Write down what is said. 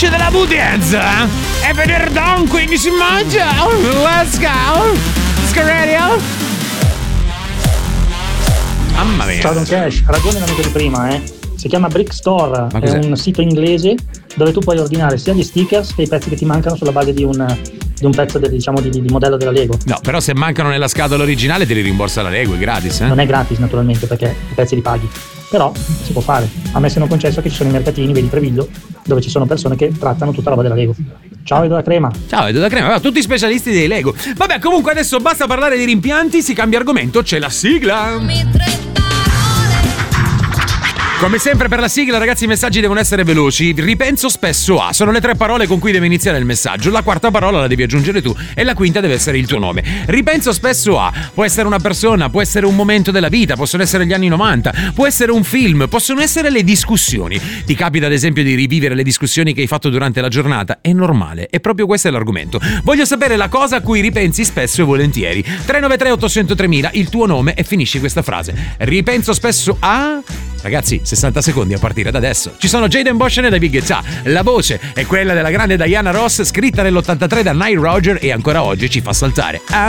esce dalla budenza e vedere Don quindi si mangia. Let's go Radio. Mamma mia. Ciao Don Cash, ha ragione l'amico di prima, si chiama Brick Store, è un sito inglese dove tu puoi ordinare sia gli stickers che i pezzi che ti mancano sulla base di un pezzo di modello della Lego. No, però se mancano nella scatola originale te li rimborsa la Lego, è gratis, Non è gratis naturalmente perché i pezzi li paghi, però si può fare. A me se non concesso che ci sono i mercatini, vedi Treviglio, dove ci sono persone che trattano tutta la roba della Lego. Ciao Edo da Crema. Ciao Edo da Crema, tutti specialisti dei Lego. Vabbè, comunque adesso basta parlare di rimpianti, si cambia argomento, c'è la sigla. Come sempre per la sigla, ragazzi, i messaggi devono essere veloci. Ripenso spesso a. Sono le 3 parole con cui deve iniziare il messaggio. La quarta parola la devi aggiungere tu e la quinta deve essere il tuo nome. Ripenso spesso a. Può essere una persona, può essere un momento della vita, possono essere gli anni 90, può essere un film, possono essere le discussioni. Ti capita ad esempio di rivivere le discussioni che hai fatto durante la giornata? È normale, e proprio questo è l'argomento. Voglio sapere la cosa a cui ripensi spesso e volentieri. 393 800 3000, il tuo nome e finisci questa frase. Ripenso spesso a... Ragazzi, 60 secondi a partire da adesso. Ci sono Jaden Bosch e David Guetta. La voce è quella della grande Diana Ross, scritta nell'83 da Nile Rodgers e ancora oggi ci fa saltare.